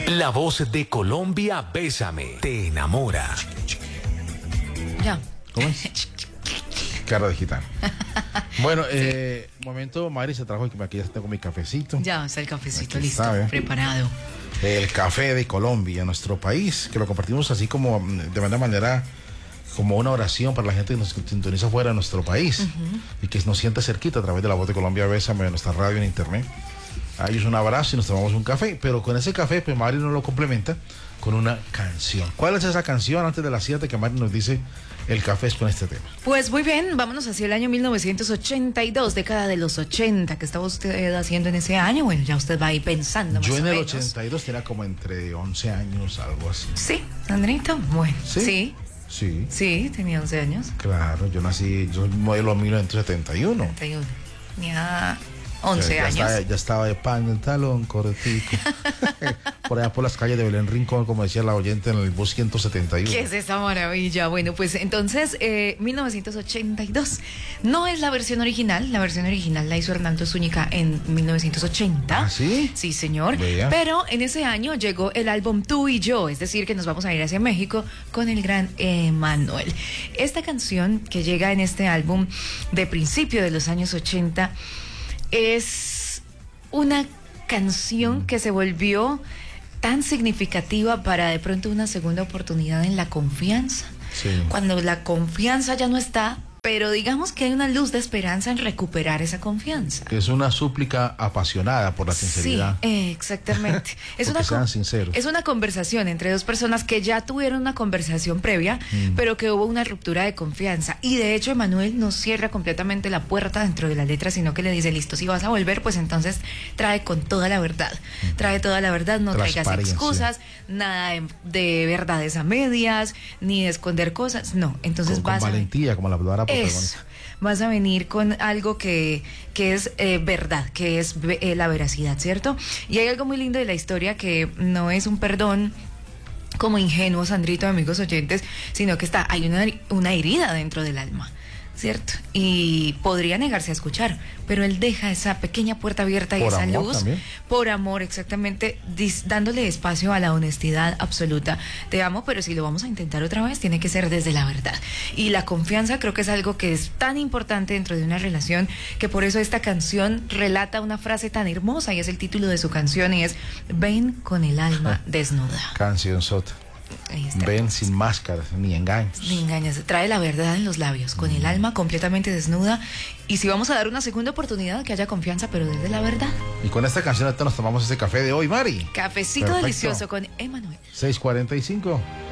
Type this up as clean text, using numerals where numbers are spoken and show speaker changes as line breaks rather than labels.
La voz de Colombia, Bésame, te enamora.
Ya.
¿Cómo es? Cara de gitano. Bueno, momento, Mari se trajo aquí, ya tengo mi cafecito.
Ya está el cafecito
Aquí
listo,
está,
preparado.
El café de Colombia, nuestro país, que lo compartimos así como de manera como una oración para la gente que nos sintoniza fuera de nuestro país y que nos siente cerquita a través de la voz de Colombia, Bésame, de nuestra radio en internet. Ahí es un abrazo y nos tomamos un café, pero con ese café, pues Mari nos lo complementa con una canción. ¿Cuál es esa canción antes de las 7 que Mari nos dice el café es con este tema?
Pues muy bien, vámonos hacia el año 1982, década de los 80. ¿Qué estaba usted haciendo en ese año? Bueno, ya usted va ahí pensando más
Yo
o
en el
menos.
82 tenía como entre 11 años, algo así.
Sí, Sandrito, bueno,
¿Sí?
sí,
Sí,
tenía 11 años.
claro, yo soy modelo 1971.
31. Tenía 11
ya
años.
ya estaba de pantalón cortico. Por allá por las calles de Belén Rincón, como decía la oyente en el bus 171.
¿Qué es esa maravilla? Bueno, pues entonces, 1982. No es la versión original la hizo Hernando Zúñiga en 1980.
¿Ah, sí?
Sí, señor.
Vea.
Pero en ese año llegó el álbum Tú y Yo, es decir, que nos vamos a ir hacia México con el gran Emanuel. Esta canción que llega en este álbum de principio de los años 80 es una canción que se volvió tan significativa para de pronto una segunda oportunidad en la confianza.
Sí.
Cuando la confianza ya no está, pero digamos que hay una luz de esperanza en recuperar esa confianza.
Que es una súplica apasionada por la sinceridad.
Sí, exactamente.
Porque sean sinceros.
Es una conversación entre dos personas que ya tuvieron una conversación previa, pero que hubo una ruptura de confianza. Y de hecho, Emanuel no cierra completamente la puerta dentro de la letra, sino que le dice, listo, si vas a volver, pues entonces trae con toda la verdad. Trae toda la verdad, no traigas excusas, nada de verdades a medias, ni de esconder cosas. No, entonces
con
vas
valentía, como la palabra
eso.
protagonista.
Vas a venir con algo que es verdad, que es la veracidad, ¿cierto? Y hay algo muy lindo de la historia que no es un perdón como ingenuo, Sandrito, amigos oyentes, sino que hay una herida dentro del alma, ¿cierto? Y podría negarse a escuchar, pero él deja esa pequeña puerta abierta y
Por
esa
amor
luz,
también.
por amor, exactamente, dándole espacio a la honestidad absoluta. Te amo, pero si lo vamos a intentar otra vez, tiene que ser desde la verdad. Y la confianza creo que es algo que es tan importante dentro de una relación, que por eso esta canción relata una frase tan hermosa, y es el título de su canción, y es Ven con el alma desnuda.
Canción sota.
Ahí está.
Ven sin máscaras ni engaños.
Ni engañas, trae la verdad en los labios, con el alma completamente desnuda. Y si vamos a dar una segunda oportunidad, que haya confianza, pero desde la verdad.
Y con esta canción ahorita nos tomamos ese café de hoy, Mari.
Cafecito
Perfecto.
delicioso con Emanuel.
6:45.